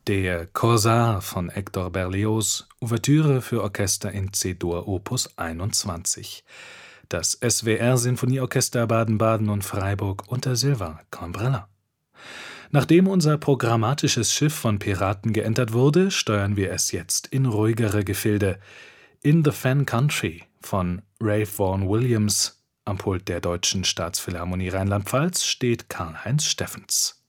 Der Corsair von Hector Berlioz, Ouvertüre für Orchester in C-Dur Opus 21. Das SWR-Sinfonieorchester Baden-Baden und Freiburg unter Silva Cambrella. Nachdem unser programmatisches Schiff von Piraten geentert wurde, steuern wir es jetzt in ruhigere Gefilde. In the Fen Country von Ralph Vaughan Williams. Am Pult der Deutschen Staatsphilharmonie Rheinland-Pfalz steht Karl-Heinz Steffens.